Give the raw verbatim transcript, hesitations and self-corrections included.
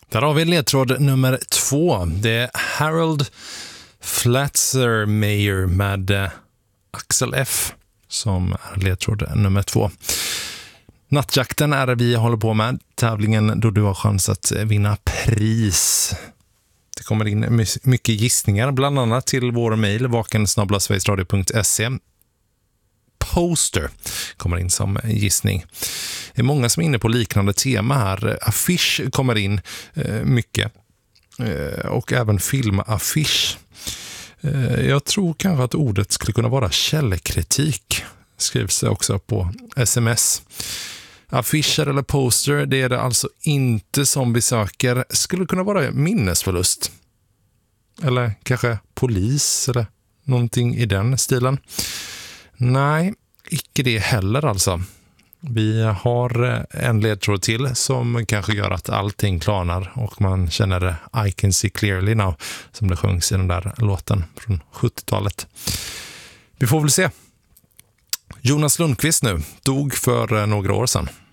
Där har vi ledtråd nummer två. Det är Harold Flatzer-Mayer med eh, Axel F som är ledtråd nummer två. Nattjakten är det vi håller på med. Tävlingen då du har chans att vinna pris. Det kommer in mycket gissningar, bland annat till vår mejl vaken snabel-a sverigesradio punkt se. Poster kommer in som gissning. Det är många som är inne på liknande tema här. Affisch kommer in eh, mycket. Eh, och även filmaffisch. Eh, jag tror kanske att ordet skulle kunna vara källkritik. Skrivs det också på sms. Affischer eller poster, det är det alltså inte som vi söker. Skulle kunna vara minnesförlust. Eller kanske polis eller någonting i den stilen. Nej, icke det heller alltså. Vi har en ledtråd till som kanske gör att allting klarnar och man känner I can see clearly now som det sjöngs i den där låten från sjuttiotalet. Vi får väl se. Jonas Lundqvist nu dog för några år sedan.